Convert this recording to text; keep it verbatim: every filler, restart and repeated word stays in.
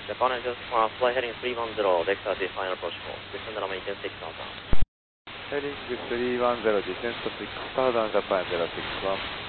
Japan Engine one, fly heading three one zero, Dex thirty, final approach call. Descend runway ten six countdown. Heading three one zero, descent to six countdown, Japan zero six one.